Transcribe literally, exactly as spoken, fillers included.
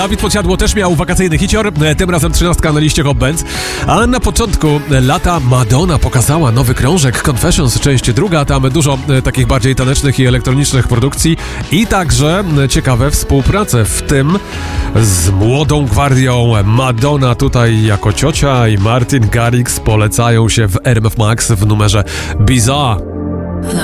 Dawid Podsiadło też miał wakacyjny hicior, tym razem trzynastka na liście Hot Bands. A na początku lata Madonna pokazała nowy krążek Confessions, część druga. Tam dużo takich bardziej tanecznych i elektronicznych produkcji i także ciekawe współprace, w tym z młodą gwardią. Madonna tutaj jako ciocia i Martin Garrix polecają się w R M F Max w numerze Bizarre.